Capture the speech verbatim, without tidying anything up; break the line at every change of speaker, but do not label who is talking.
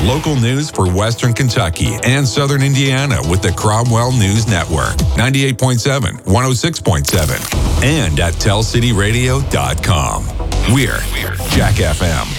local news for Western Kentucky and Southern Indiana with the Cromwell News Network. ninety-eight point seven, one oh six point seven, and at tell city radio dot com. We're Jack F M.